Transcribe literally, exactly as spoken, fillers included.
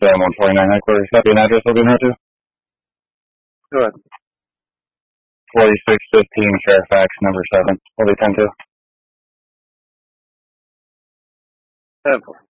Sam one forty-nine headquarters. Copy an address I'll be now to? Go ahead. forty-six fifteen Fairfax, number seven. I'll be ten two. ten four.